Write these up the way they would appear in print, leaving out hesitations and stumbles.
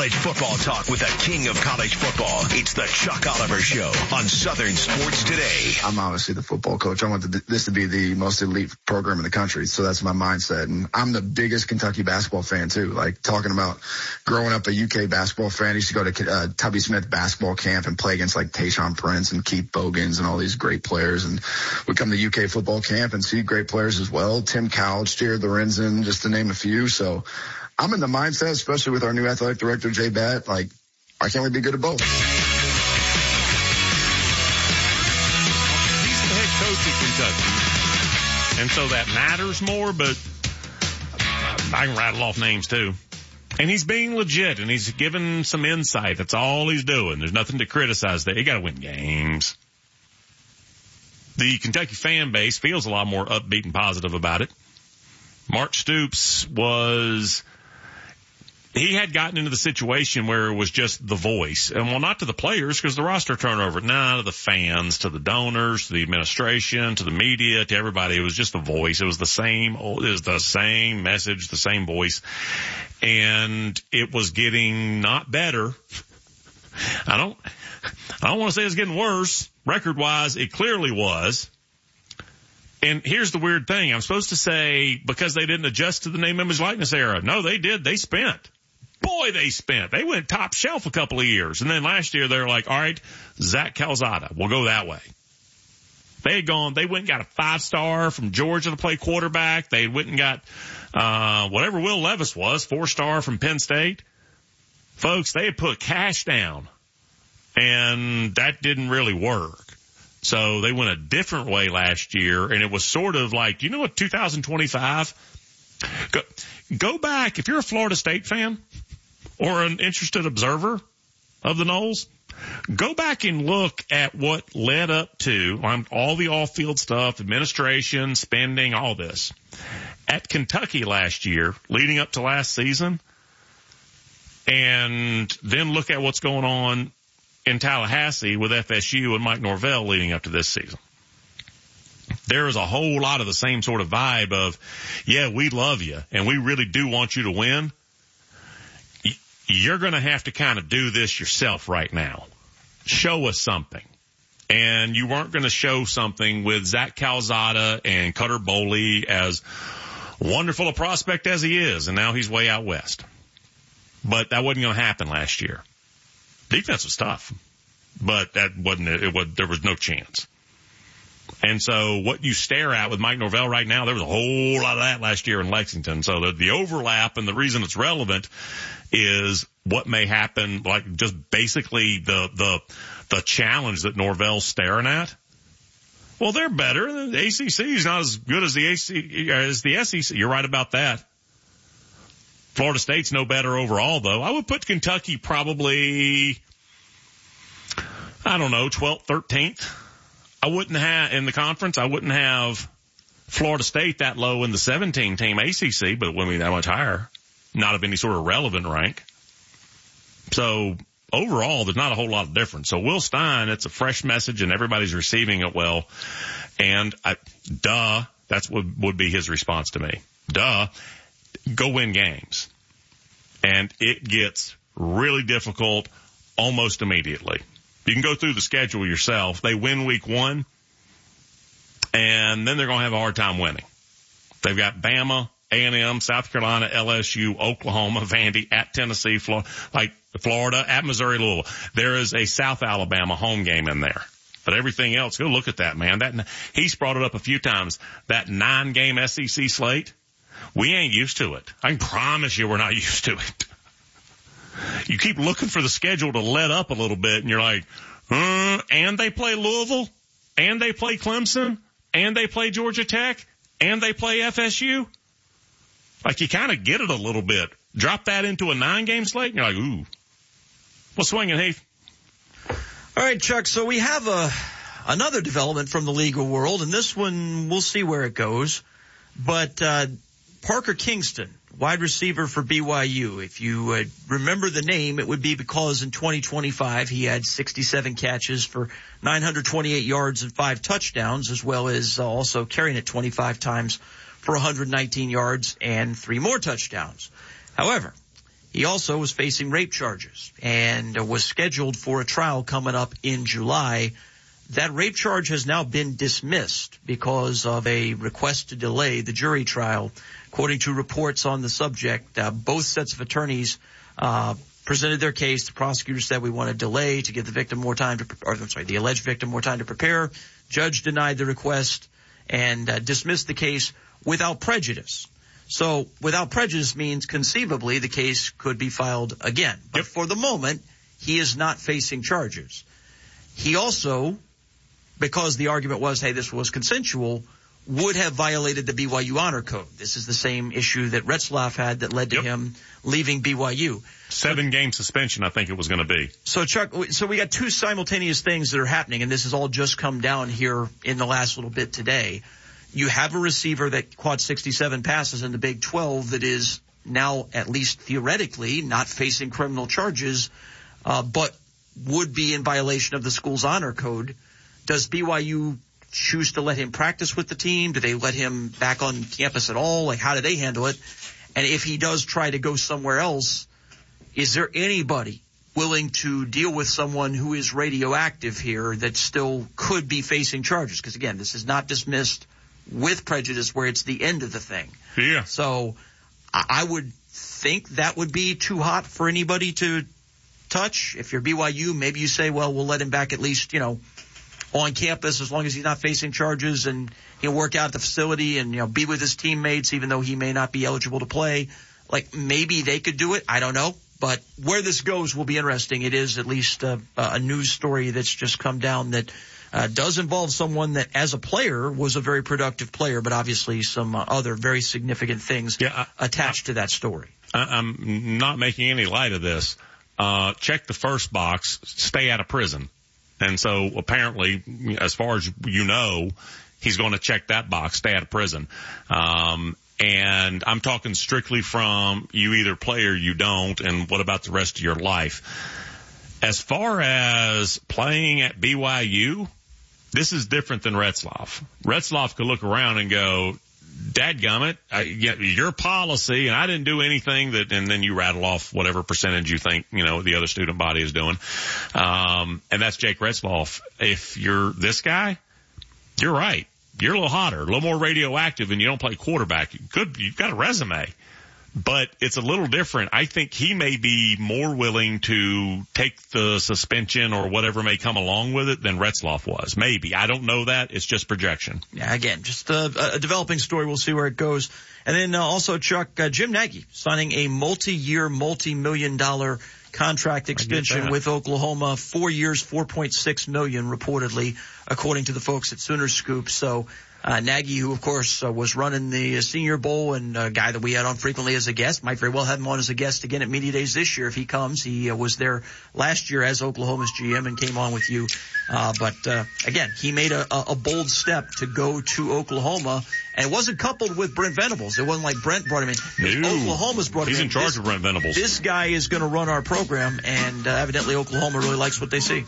College football talk with the king of college football. It's the Chuck Oliver Show on Southern Sports Today. I'm obviously the football coach. I want this to be the most elite program in the country. So that's my mindset. And I'm the biggest Kentucky basketball fan too. Like talking about growing up a UK basketball fan. I used to go to Tubby Smith basketball camp and play against like Tayshaun Prince and Keith Bogans and all these great players. And we come to UK football camp and see great players as well. Tim Couch, Jared Lorenzen, just to name a few. So I'm in the mindset, especially with our new athletic director, Jay Batt, like, why can't we be good at both? He's the head coach of Kentucky, and so that matters more, but I can rattle off names too. And he's being legit, and he's giving some insight. That's all he's doing. There's nothing to criticize there. You got to win games. The Kentucky fan base feels a lot more upbeat and positive about it. Mark Stoops he had gotten into the situation where it was just the voice. And well, not to the players because the roster turnover, to the fans, to the donors, to the administration, to the media, to everybody. It was just the voice. It was the same message, the same voice. And it was getting not better. I don't want to say it's getting worse. Record-wise, it clearly was. And here's the weird thing. I'm supposed to say because they didn't adjust to the name, image, likeness era. No, they did. They spent. Boy, they spent. They went top shelf a couple of years. And then last year, they were like, all right, Zach Calzada, we'll go that way. They went and got a 5-star from Georgia to play quarterback. They went and got, whatever Will Levis was, 4-star from Penn State. Folks, they had put cash down. And that didn't really work. So they went a different way last year. And it was sort of like, you know what, 2025? Go back. If you're a Florida State fan or an interested observer of the Noles, go back and look at what led up to all the off-field stuff, administration, spending, all this. At Kentucky last year, leading up to last season, and then look at what's going on in Tallahassee with FSU and Mike Norvell leading up to this season. There is a whole lot of the same sort of vibe of, yeah, we love you and we really do want you to win. You're going to have to kind of do this yourself right now. Show us something. And you weren't going to show something with Zach Calzada and Cutter Boley, as wonderful a prospect as he is, and now he's way out west. But that wasn't going to happen last year. Defense was tough, but that wasn't it. There was no chance. And so what you stare at with Mike Norvell right now, there was a whole lot of that last year in Lexington. So the overlap, and the reason it's relevant is what may happen, like just basically the challenge that Norvell's staring at. Well, they're better. The ACC is not as good as the SEC. You're right about that. Florida State's no better overall, though. I would put Kentucky probably, 12th, 13th. I wouldn't have, in the conference, I wouldn't have Florida State that low in the 17-team ACC, but it wouldn't be that much higher. Not of any sort of relevant rank. So overall, there's not a whole lot of difference. So Will Stein, it's a fresh message and everybody's receiving it well. And that's what would be his response to me. Go win games. And it gets really difficult almost immediately. You can go through the schedule yourself. They win week 1, and then they're going to have a hard time winning. They've got Bama, A&M, South Carolina, LSU, Oklahoma, Vandy, at Tennessee, Florida, at Missouri, Louisville. There is a South Alabama home game in there. But everything else, go look at that, man. He's brought it up a few times. That 9-game SEC slate, we ain't used to it. I can promise you we're not used to it. You keep looking for the schedule to let up a little bit, and you're like, and they play Louisville, and they play Clemson, and they play Georgia Tech, and they play FSU. Like, you kind of get it a little bit. Drop that into a 9-game slate, and you're like, ooh. Well, swinging, Heath. All right, Chuck, so we have another development from the legal world, and this one, we'll see where it goes. But Parker Kingston, wide receiver for BYU. If you remember the name, it would be because in 2025 he had 67 catches for 928 yards and 5 touchdowns, as well as also carrying it 25 times for 119 yards and 3 more touchdowns. However, He also was facing rape charges and was scheduled for a trial coming up in July. That rape charge has now been dismissed because of a request to delay the jury trial. According to reports on the subject, both sets of attorneys presented their case. The prosecutor said we want to delay to give the victim more time the alleged victim more time to prepare. Judge denied the request and dismissed the case without prejudice. So without prejudice means conceivably the case could be filed again. But for the moment, he is not facing charges. He also, because the argument was, hey, this was consensual, would have violated the BYU Honor Code. This is the same issue that Retzlaff had that led to him leaving BYU. 7-game suspension, I think it was going to be. So, Chuck, we got two simultaneous things that are happening, and this has all just come down here in the last little bit today. You have a receiver that caught 67 passes in the Big 12 that is now, at least theoretically, not facing criminal charges, but would be in violation of the school's honor code. Does BYU choose to let him practice with the team? Do they let him back on campus at all? Like, how do they handle it? And if he does try to go somewhere else, is there anybody willing to deal with someone who is radioactive here that still could be facing charges? Because, again, this is not dismissed with prejudice where it's the end of the thing. Yeah. So I would think that would be too hot for anybody to touch. If you're BYU, maybe you say, well, we'll let him back at least, on campus as long as he's not facing charges, and he'll work out at the facility and, be with his teammates even though he may not be eligible to play. Like, maybe they could do it. I don't know. But where this goes will be interesting. It is at least a news story that's just come down that does involve someone that, as a player, was a very productive player, but obviously some other very significant things attached to that story. I'm not making any light of this. Check the first box, stay out of prison. And so apparently, as far as you know, he's going to check that box, stay out of prison. And I'm talking strictly from you either play or you don't, and what about the rest of your life? As far as playing at BYU, this is different than Retzlaff. Retzlaff could look around and go, dadgummit, your policy, and I didn't do anything that, and then you rattle off whatever percentage you think, the other student body is doing. And that's Jake Retzlaff. If you're this guy, you're right. You're a little hotter, a little more radioactive, and you don't play quarterback. You've got a resume. But it's a little different. I think he may be more willing to take the suspension or whatever may come along with it than Retzlaff was. Maybe. I don't know that. It's just projection. Yeah, again, just a developing story. We'll see where it goes. And then also, Chuck, Jim Nagy signing a multi-year, multi-million-dollar contract extension with Oklahoma. 4 years, $4.6 million reportedly, according to the folks at Sooner Scoop. So Nagy, who, of course, was running the Senior Bowl and a guy that we had on frequently as a guest, might very well have him on as a guest again at Media Days this year if he comes. He was there last year as Oklahoma's GM and came on with you. But again, he made a bold step to go to Oklahoma, and it wasn't coupled with Brent Venables. It wasn't like Brent brought him in. Oklahoma's brought him in. He's in charge of Brent Venables. This guy is going to run our program, and evidently Oklahoma really likes what they see.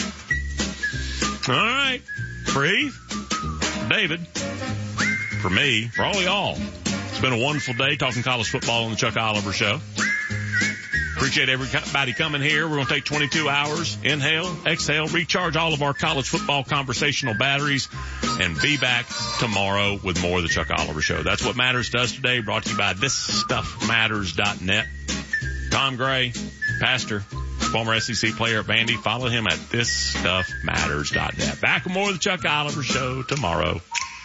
All right. Breathe. David, for me, for all y'all, it's been a wonderful day talking college football on the Chuck Oliver Show. Appreciate everybody coming here. We're going to take 22 hours, inhale, exhale, recharge all of our college football conversational batteries, and be back tomorrow with more of the Chuck Oliver Show. That's what matters to us today, brought to you by ThisStuffMatters.net. Tom Gray, pastor, former SEC player at Vandy. Follow him at ThisStuffMatters.net. Back with more of the Chuck Oliver Show tomorrow.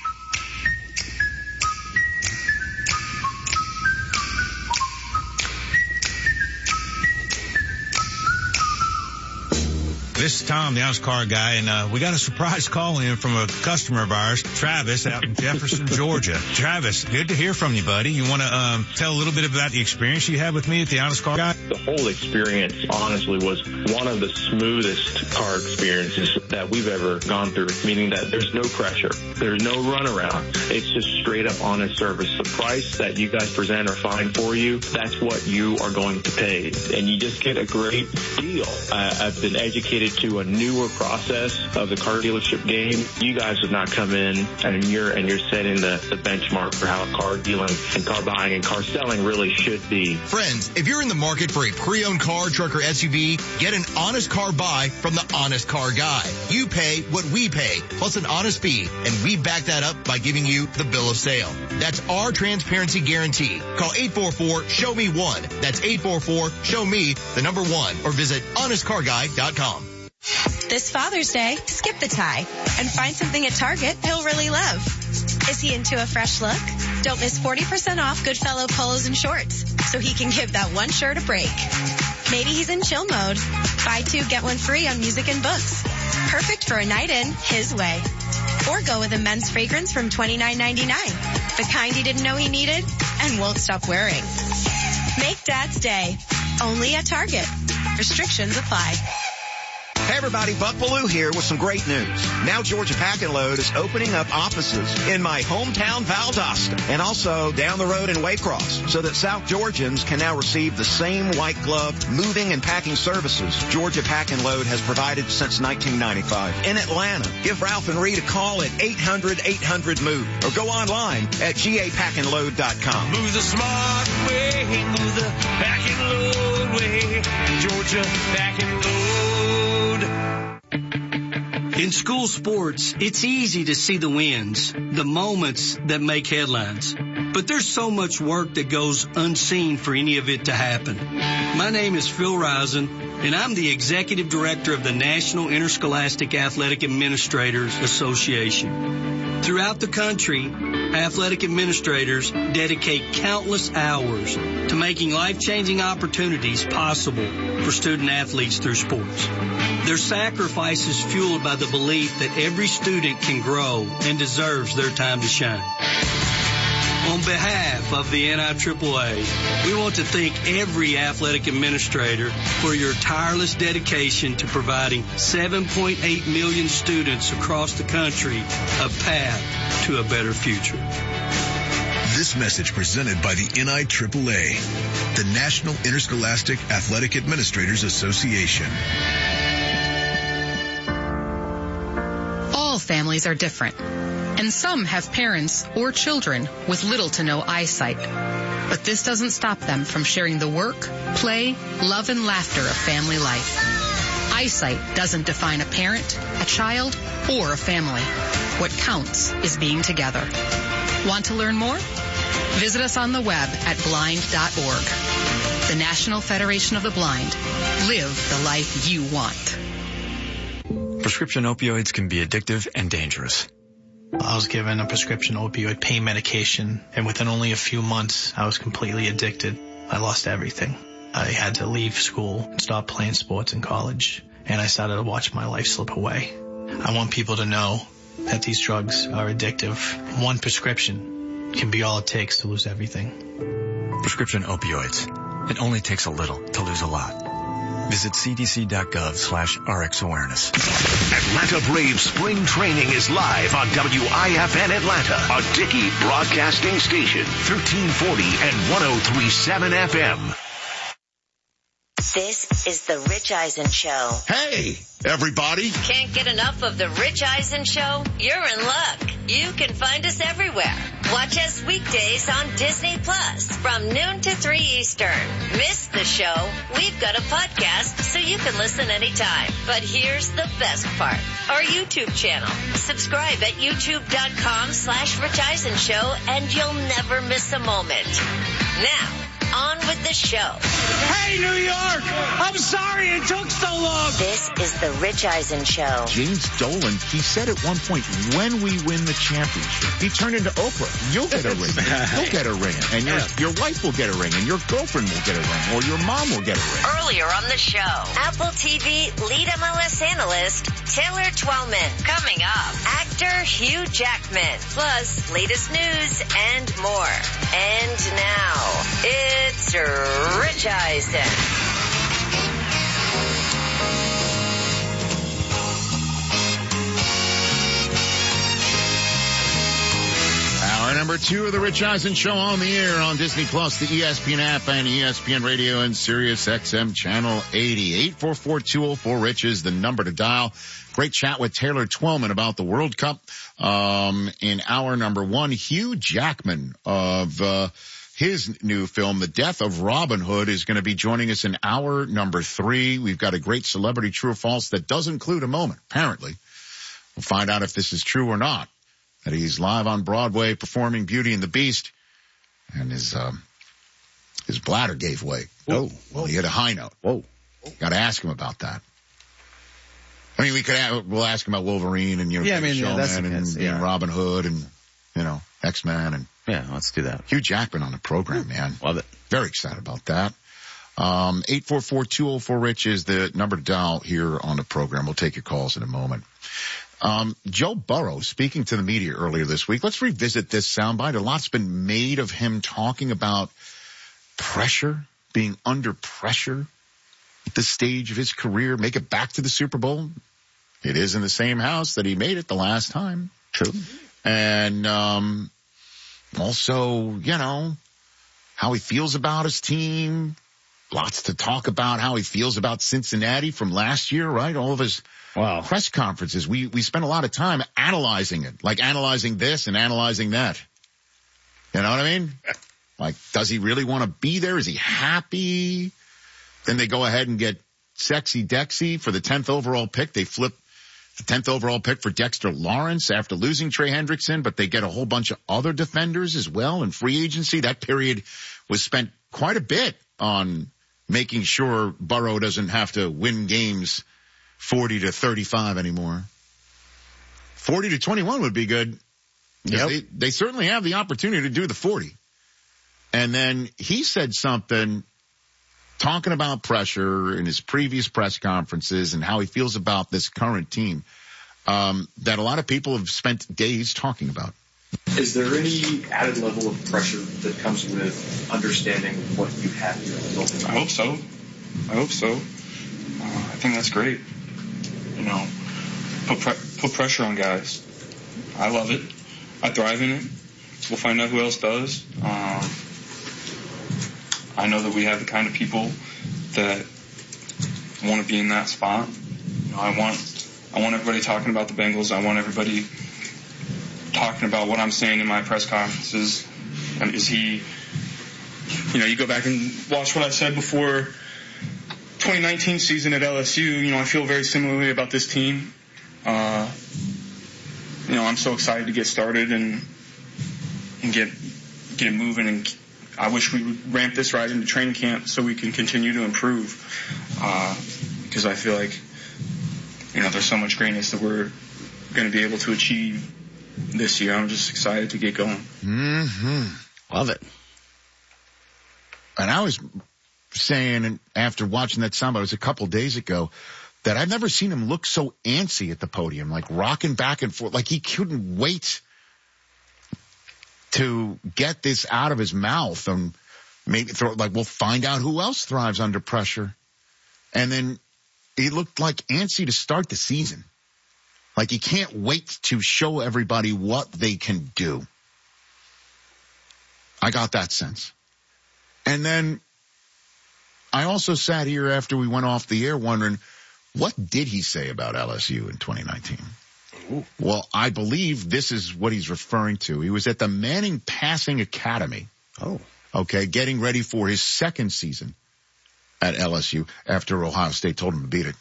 This is Tom, the Honest Car Guy, and we got a surprise call in from a customer of ours, Travis, out in Jefferson, Georgia. Travis, good to hear from you, buddy. You want to tell a little bit about the experience you had with me at the Honest Car Guy? The whole experience, honestly, was one of the smoothest car experiences that we've ever gone through, meaning that there's no pressure. There's no runaround. It's just straight up honest service. The price that you guys present or find for you, that's what you are going to pay. And you just get a great deal. I've been educated to a newer process of the car dealership game. You guys would not come in and you're setting the benchmark for how car dealing and car buying and car selling really should be. Friends, if you're in the market for a pre-owned car, truck, or SUV, get an honest car buy from the Honest Car Guy. You pay what we pay, plus an honest fee, and we back that up by giving you the bill of sale. That's our transparency guarantee. Call 844-SHOW-ME-1. That's 844-SHOW-ME, the number 1, or visit honestcarguy.com. This Father's Day, skip the tie and find something at Target he'll really love. Is he into a fresh look? Don't miss 40% off Goodfellow polos and shorts so he can give that one shirt a break. Maybe he's in chill mode. Buy 2, get 1 free on music and books. Perfect for a night in his way. Or go with a men's fragrance from $29.99. The kind he didn't know he needed and won't stop wearing. Make Dad's Day. Only at Target. Restrictions apply. Hey everybody, Buck Bellew here with some great news. Now Georgia Pack and Load is opening up offices in my hometown Valdosta and also down the road in Waycross so that South Georgians can now receive the same white glove moving and packing services Georgia Pack and Load has provided since 1995. In Atlanta, give Ralph and Reed a call at 800-800-MOVE or go online at gapackandload.com. Move the smart way, move the pack and load way, Georgia Pack and Load. In school sports, it's easy to see the wins, the moments that make headlines. But there's so much work that goes unseen for any of it to happen. My name is Phil Risen, and I'm the Executive Director of the National Interscholastic Athletic Administrators Association. Throughout the country, athletic administrators dedicate countless hours to making life-changing opportunities possible for student athletes through sports. Their sacrifice is fueled by the belief that every student can grow and deserves their time to shine. On behalf of the NIAAA, we want to thank every athletic administrator for your tireless dedication to providing 7.8 million students across the country a path to a better future. This message presented by the NIAAA, the National Interscholastic Athletic Administrators Association. All families are different, and some have parents or children with little to no eyesight. But this doesn't stop them from sharing the work, play, love, and laughter of family life. Eyesight doesn't define a parent, a child, or a family. What counts is being together. Want to learn more? Visit us on the web at blind.org. The National Federation of the Blind. Live the life you want. Prescription opioids can be addictive and dangerous. I was given a prescription opioid pain medication, and within only a few months, I was completely addicted. I lost everything. I had to leave school and stop playing sports in college, and I started to watch my life slip away. I want people to know that these drugs are addictive. One prescription can be all it takes to lose everything. Prescription opioids. It only takes a little to lose a lot. Visit cdc.gov/RX awareness. Atlanta Braves spring training is live on WIFN Atlanta, a Dickey broadcasting station, 1340 and 103.7 FM. This is the Rich Eisen Show. Hey, everybody. Can't get enough of the Rich Eisen Show? You're in luck. You can find us everywhere. Watch us weekdays on Disney Plus from noon to 3 Eastern. Miss the show? We've got a podcast so you can listen anytime. But here's the best part. Our YouTube channel. Subscribe at youtube.com/Rich Eisen Show and you'll never miss a moment. Now, on with the show. Hey, New York! I'm sorry it took so long. This is the Rich Eisen Show. James Dolan, he said at one point, when we win the championship, he turned into Oprah. You'll get a ring. You'll get a ring. And your wife will get a ring. And your girlfriend will get a ring. Or your mom will get a ring. Earlier on the show, Apple TV lead MLS analyst Taylor Twellman. Coming up, actor Hugh Jackman. Plus, latest news and more. And now, it's Rich Eisen. Hour number 2 of the Rich Eisen Show on the air on Disney Plus, the ESPN app, and ESPN Radio and Sirius XM Channel 80. 844-204-RICH is the number to dial. Great chat with Taylor Twellman about the World Cup. In hour number 1, Hugh Jackman of his new film, The Death of Robin Hood, is going to be joining us in hour number 3. We've got a great celebrity true or false that does include a moment, apparently. We'll find out if this is true or not, that he's live on Broadway performing Beauty and the Beast, and his bladder gave way. Oh, well, he hit a high note. Whoa. Got to ask him about that. I mean, we'll ask him about Wolverine and, Showman and Robin Hood and, X-Men and. Yeah, let's do that. Hugh Jackman on the program, man. Love it. Very excited about that. 844-204-RICH is the number to dial here on the program. We'll take your calls in a moment. Joe Burrow speaking to the media earlier this week. Let's revisit this soundbite. A lot's been made of him talking about pressure, being under pressure at this stage of his career, make it back to the Super Bowl. It is in the same house that he made it the last time. True. And also, how he feels about his team. Lots to talk about how he feels about Cincinnati from last year, right? All of his press conferences. We spent a lot of time analyzing it, like analyzing this and analyzing that. You know what I mean? Like, does he really want to be there? Is he happy? Then they go ahead and get Sexy Dexy for the 10th overall pick. They flip the 10th overall pick for Dexter Lawrence after losing Trey Hendrickson, but they get a whole bunch of other defenders as well in free agency. That period was spent quite a bit on making sure Burrow doesn't have to win games 40-35 anymore. 40-21 would be good. Yep. They certainly have the opportunity to do the 40. And then he said something talking about pressure in his previous press conferences and how he feels about this current team that a lot of people have spent days talking about. Is there any added level of pressure that comes with understanding what you have here? I hope so. I think that's great. Put pressure on guys. I love it. I thrive in it. We'll find out who else does. I know that we have the kind of people that want to be in that spot. I want everybody talking about the Bengals. I want everybody talking about what I'm saying in my press conferences. And is he, you go back and watch what I said before 2019 season at LSU. I feel very similarly about this team. I'm so excited to get started and get it moving, and I wish we would ramp this right into training camp so we can continue to improve. Because I feel like, there's so much greatness that we're going to be able to achieve this year. I'm just excited to get going. Mm-hmm. Love it. And I was saying after watching that soundbite, it was a couple days ago, that I've never seen him look so antsy at the podium, like rocking back and forth, like he couldn't wait to get this out of his mouth and maybe we'll find out who else thrives under pressure. And then he looked like antsy to start the season. Like he can't wait to show everybody what they can do. I got that sense. And then I also sat here after we went off the air wondering, what did he say about LSU in 2019? Ooh. Well, I believe this is what he's referring to. He was at the Manning Passing Academy. Oh. Okay, getting ready for his second season at LSU after Ohio State told him to beat it.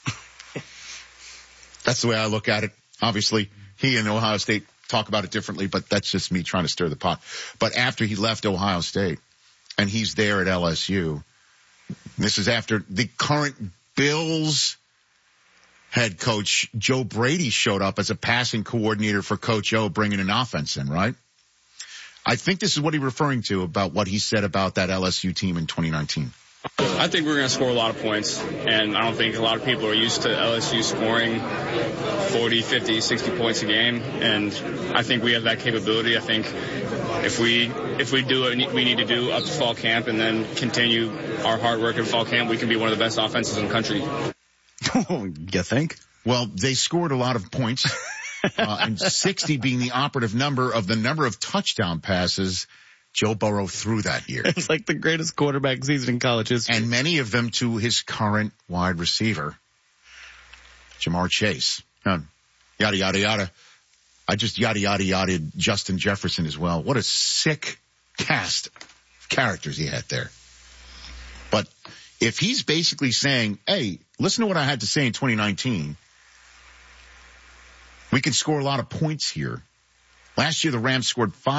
That's the way I look at it. Obviously, he and Ohio State talk about it differently, but that's just me trying to stir the pot. But after he left Ohio State and he's there at LSU, this is after the current Bills head coach Joe Brady showed up as a passing coordinator for Coach O, bringing an offense in, right? I think this is what he's referring to about what he said about that LSU team in 2019. I think we're going to score a lot of points, and I don't think a lot of people are used to LSU scoring 40, 50, 60 points a game, and I think we have that capability. I think if we do what we need to do up to fall camp and then continue our hard work in fall camp, we can be one of the best offenses in the country. You think? Well, they scored a lot of points and 60 being the operative number of the number of touchdown passes Joe Burrow threw that year. It's like the greatest quarterback season in college history. And many of them to his current wide receiver, Jamar Chase. Yada, yada, yada. I just yada, yada, yada Justin Jefferson as well. What a sick cast of characters he had there. But if he's basically saying, hey, listen to what I had to say in 2019. We can score a lot of points here. Last year, the Rams scored 5